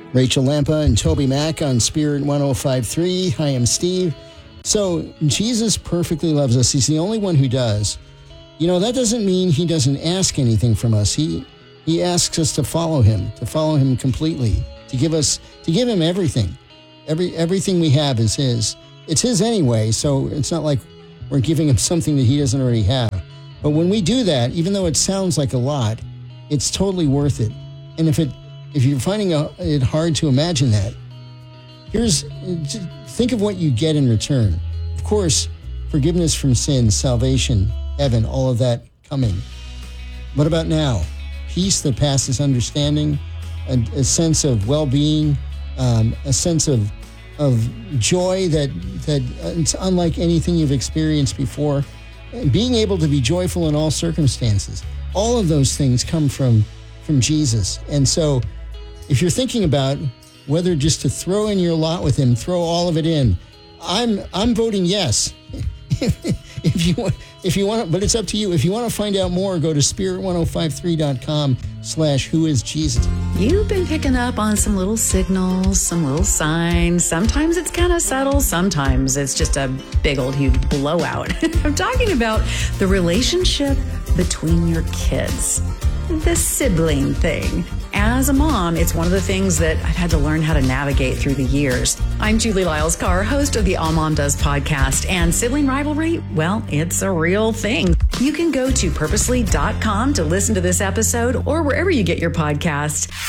Rachel Lampa and Toby Mack on Spirit 105.3. Hi, I'm Steve. So Jesus perfectly loves us. He's the only one who does. You know, that doesn't mean he doesn't ask anything from us. He asks us to follow him completely, to give him everything. Everything we have is his. It's his anyway, so it's not like we're giving him something that he doesn't already have. But when we do that, even though it sounds like a lot, it's totally worth it. And if you're finding it hard to imagine that, think of what you get in return. Of course, forgiveness from sin, salvation, heaven, all of that coming. What about now? Peace that passes understanding, a sense of well-being, a sense of joy that it's unlike anything you've experienced before. And being able to be joyful in all circumstances. All of those things come from Jesus. And so if you're thinking about whether just to throw in your lot with him, throw all of it in, I'm voting yes. If you want, but it's up to you. If you want to find out more, go to spirit1053.com/whoisjesus. You've been picking up on some little signals, some little signs. Sometimes it's kind of subtle. Sometimes it's just a big old huge blowout. I'm talking about the relationship between your kids, the sibling thing. As a mom, it's one of the things that I've had to learn how to navigate through the years. I'm Julie Lyles-Carr, host of the All Mom Does podcast, and sibling rivalry, well, it's a real thing. You can go to purposely.com to listen to this episode or wherever you get your podcast.